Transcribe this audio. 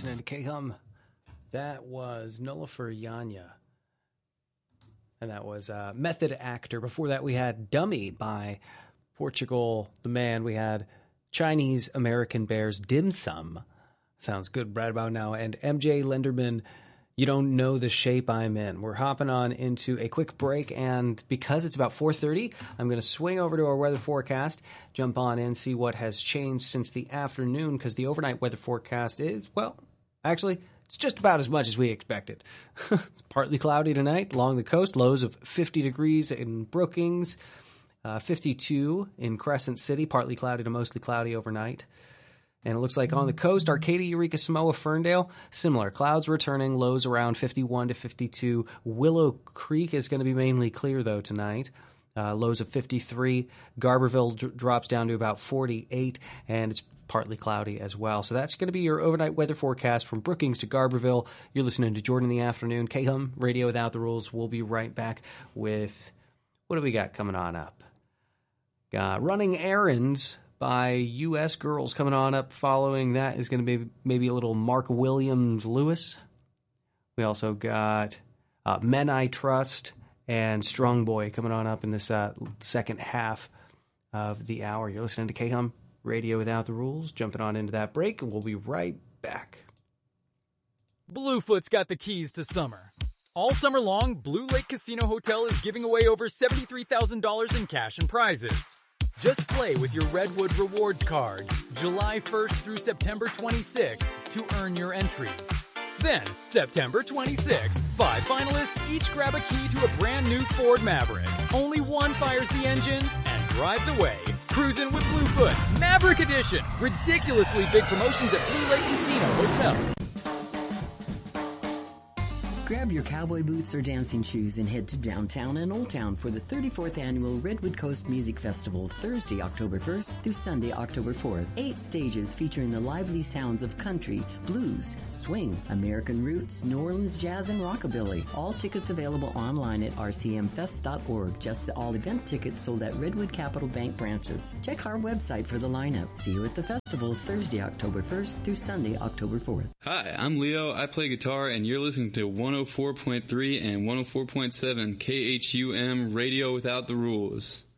listening to K-Hum. That was Nullifer Yanya. And that was Method Actor. Before that, we had Dummy by Portugal the Man. We had Chinese American Bears Dim Sum. Sounds good right about now. And MJ Lenderman, You Don't Know the Shape I'm In. We're hopping on into a quick break, and because it's about 4:30, I'm going to swing over to our weather forecast, jump on in, see what has changed since the afternoon, because the overnight weather forecast is, well, actually, it's just about as much as we expected. It's partly cloudy tonight along the coast, lows of 50 degrees in Brookings, 52 in Crescent City, partly cloudy to mostly cloudy overnight. And it looks like on the coast, Arcadia, Eureka, Samoa, Ferndale, similar. Clouds returning, lows around 51 to 52. Willow Creek is going to be mainly clear, though, tonight. Lows of 53. Garberville drops down to about 48, and it's partly cloudy as well. So that's going to be your overnight weather forecast from Brookings to Garberville. You're listening to Jordan in the Afternoon. K-Hum, Radio Without the Rules. We'll be right back with, what do we got coming on up? Got Running Errands by U.S. Girls coming on up. Following that is going to be maybe a little Mark Williams Lewis. We also got Men I Trust and Strong Boy coming on up in this second half of the hour. You're listening to K-Hum, Radio Without the Rules. Jumping on into that break, and we'll be right back. Bluefoot's got the keys to summer. All summer long, Blue Lake Casino Hotel is giving away over $73,000 in cash and prizes. Just play with your Redwood Rewards card July 1st through September 26th to earn your entries. Then, September 26th, 5 finalists each grab a key to a brand new Ford Maverick. Only one fires the engine and drives away. Cruising with Bluefoot, Maverick Edition. Ridiculously big promotions at Blue Lake Casino Hotel. Grab your cowboy boots or dancing shoes and head to downtown and Old Town for the 34th Annual Redwood Coast Music Festival, Thursday, October 1st through Sunday, October 4th. 8 stages featuring the lively sounds of country, blues, swing, American roots, New Orleans jazz, and rockabilly. All tickets available online at rcmfest.org. Just the all-event tickets sold at Redwood Capital Bank branches. Check our website for the lineup. See you at the festival, Thursday, October 1st through Sunday, October 4th. Hi, I'm Leo. I play guitar, and you're listening to 104.3 and 104.7 KHUM Radio Without the Rules.